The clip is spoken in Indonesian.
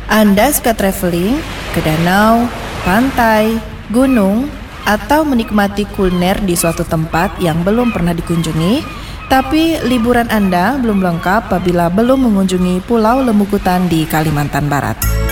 Anda suka traveling ke danau, pantai, gunung, atau menikmati kuliner di suatu tempat yang belum pernah dikunjungi, tapi liburan Anda belum lengkap apabila belum mengunjungi Pulau Lembukutan di Kalimantan Barat.